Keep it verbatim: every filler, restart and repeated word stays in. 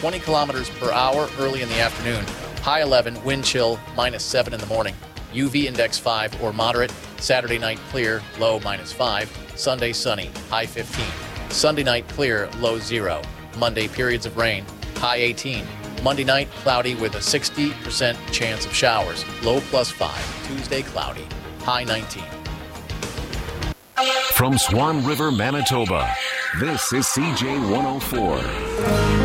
twenty kilometers per hour early in the afternoon. High eleven, wind chill minus seven in the morning. U V index five or moderate. Saturday night clear, low minus five. Sunday sunny, high fifteen. Sunday night clear, low zero. Monday periods of rain, high eighteen. Monday night cloudy with a sixty percent chance of showers, low plus five. Tuesday cloudy, high nineteen. From Swan River, Manitoba, this is C J one oh four.